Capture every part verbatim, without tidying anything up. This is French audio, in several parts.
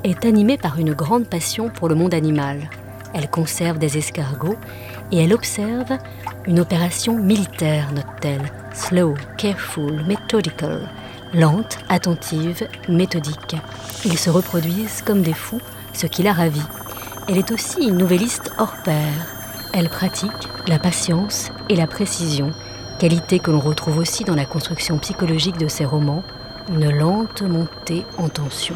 est animée par une grande passion pour le monde animal. Elle conserve des escargots et elle observe une opération militaire, note-t-elle. Slow, careful, methodical. Lente, attentive, méthodique. Ils se reproduisent comme des fous, ce qui la ravit. Elle est aussi une nouvelliste hors pair. Elle pratique la patience et la précision, qualité que l'on retrouve aussi dans la construction psychologique de ses romans, une lente montée en tension.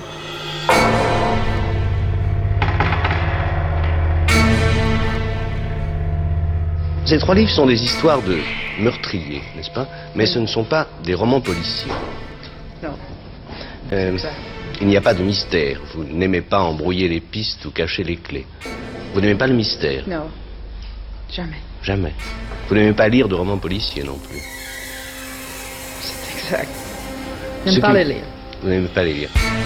Ces trois livres sont des histoires de meurtriers, n'est-ce pas? Mais ce ne sont pas des romans policiers. Non. Euh, il n'y a pas de mystère. Vous n'aimez pas embrouiller les pistes ou cacher les clés. Vous n'aimez pas le mystère? Non. Jamais. Jamais. Vous n'aimez pas lire de romans policiers non plus? C'est exact. Je Ce n'aime pas qui- les lire. Vous n'aimez pas les lire.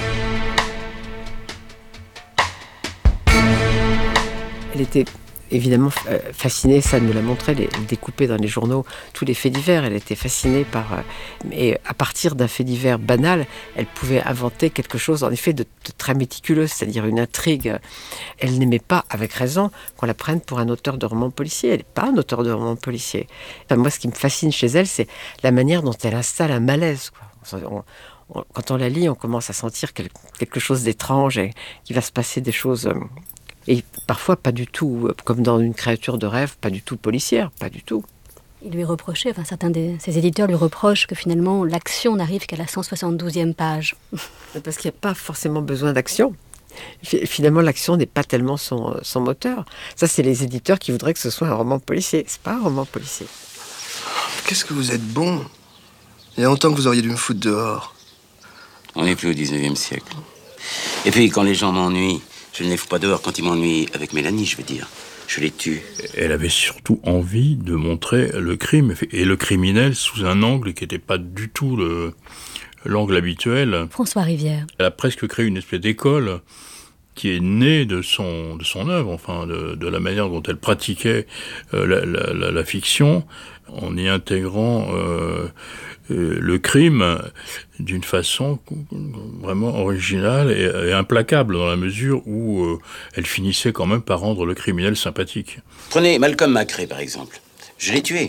Elle était évidemment euh, fascinée, ça nous l'a montré, elle elle découpait dans les journaux tous les faits divers, elle était fascinée par... euh, et à partir d'un fait divers banal, elle pouvait inventer quelque chose en effet de, de très méticuleux, c'est-à-dire une intrigue. Elle n'aimait pas, avec raison, qu'on la prenne pour un auteur de romans policiers. Elle n'est pas un auteur de romans policiers. Enfin, moi, ce qui me fascine chez elle, c'est la manière dont elle installe un malaise, quoi. On- on- quand on la lit, on commence à sentir quel- quelque chose d'étrange et qu'il va se passer des choses... euh, Et parfois pas du tout, comme dans une créature de rêve, pas du tout policière, pas du tout. Il lui reprochait, enfin certains de ses éditeurs lui reprochent que finalement l'action n'arrive qu'à la cent soixante-douzième page. Parce qu'il n'y a pas forcément besoin d'action. Fi- Finalement, l'action n'est pas tellement son, son moteur. Ça, c'est les éditeurs qui voudraient que ce soit un roman policier. C'est pas un roman policier. Qu'est-ce que vous êtes bon. Il y a longtemps que vous auriez dû me foutre dehors. On n'est plus au dix-neuvième siècle. Et puis, quand les gens m'ennuient, je ne les fous pas dehors. Quand ils m'ennuient avec Mélanie, je veux dire, je les tue. Elle avait surtout envie de montrer le crime et le criminel sous un angle qui n'était pas du tout le, l'angle habituel. François Rivière. Elle a presque créé une espèce d'école qui est née de son, de son œuvre, enfin, de, de la manière dont elle pratiquait euh, la, la, la, la fiction, en y intégrant euh, euh, le crime d'une façon vraiment originale et, et implacable, dans la mesure où euh, elle finissait quand même par rendre le criminel sympathique. Prenez Malcolm McRae, par exemple. Je l'ai tué.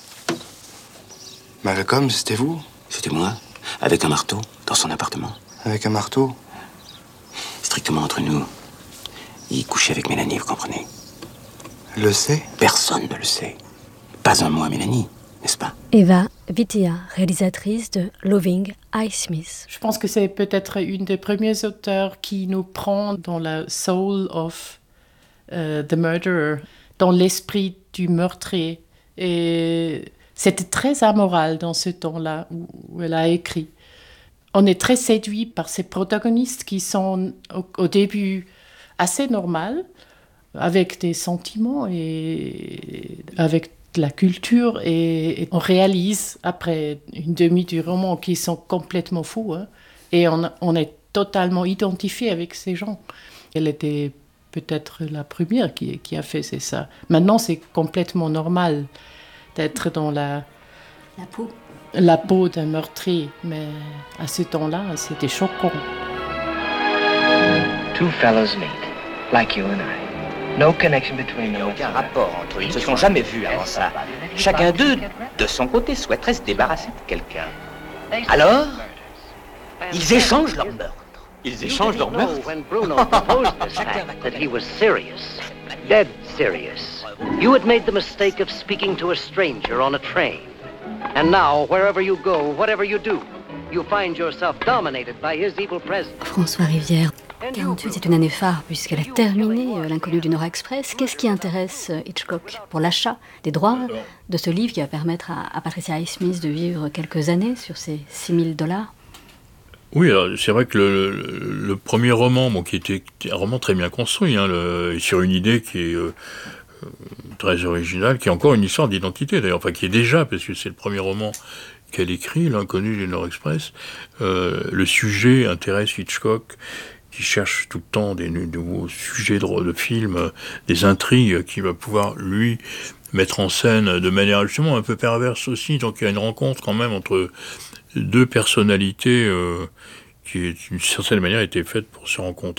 Malcolm, c'était vous? C'était moi, avec un marteau, dans son appartement. Avec un marteau? Strictement entre nous. Il couchait avec Mélanie, vous comprenez? Elle le sait? Personne ne le sait. Pas un mot à Mélanie, n'est-ce pas? Eva Vitia, réalisatrice de Loving Highsmith. Je pense que c'est peut-être une des premiers auteurs qui nous prend dans la soul of uh, the murderer, dans l'esprit du meurtrier. Et c'était très amoral dans ce temps-là où, où elle a écrit. On est très séduit par ces protagonistes qui sont au, au début assez normales, avec des sentiments et avec de la culture, et, et on réalise après une demi du roman qu'ils sont complètement fous, hein, et on, on est totalement identifié avec ces gens. Elle était peut-être la première qui, qui a fait c'est ça. Maintenant, c'est complètement normal d'être dans la, La peau. la peau d'un meurtrier, mais à ce temps-là, c'était choquant. Two fellows meet, like you and I. No connection between Il n'y them. a aucun rapport entre eux. Ils ne se sont jamais vus avant ça. Chacun d'eux, de son côté, souhaiterait se débarrasser de quelqu'un. Alors, ils échangent leurs meurtres. Ils échangent leurs meurtres. When Bruno proposed this act, that he was serious, dead serious. You had made the mistake of speaking to a stranger on a train. And now, wherever you go, whatever you do, you find yourself dominated by his evil presence. François Rivière. quarante-huit, c'est une année phare puisqu'elle a terminé euh, L'inconnu du Nord Express. Qu'est-ce qui intéresse euh, Hitchcock pour l'achat des droits de ce livre qui va permettre à, à Patricia Highsmith de vivre quelques années sur ses six mille dollars? Oui, alors, c'est vrai que le, le, le premier roman, bon, qui était un roman très bien construit, hein, le, sur une idée qui est euh, très originale, qui est encore une histoire d'identité d'ailleurs, enfin qui est déjà, parce que c'est le premier roman qu'elle écrit, L'inconnu du Nord Express, euh, le sujet intéresse Hitchcock, qui cherche tout le temps des nouveaux sujets de, de films, des intrigues qu'il va pouvoir, lui, mettre en scène de manière justement un peu perverse aussi. Donc il y a une rencontre quand même entre deux personnalités euh, qui, d'une certaine manière, étaient faites pour se rencontrer.